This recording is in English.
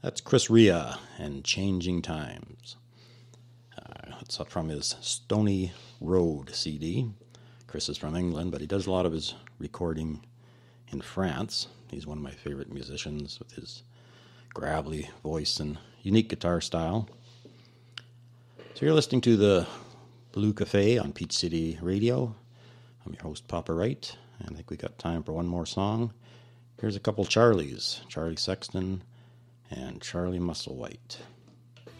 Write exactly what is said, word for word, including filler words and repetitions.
That's Chris Rea and Changing Times. Uh, it's from his Stony Road C D. Chris is from England, but he does a lot of his recording in France. He's one of my favorite musicians with his gravelly voice and unique guitar style. So you're listening to the Blue Cafe on Peach City Radio. I'm your host, Papa Wright, and I think we got time for one more song. Here's a couple Charlies, Charlie Sexton and Charlie Musselwhite.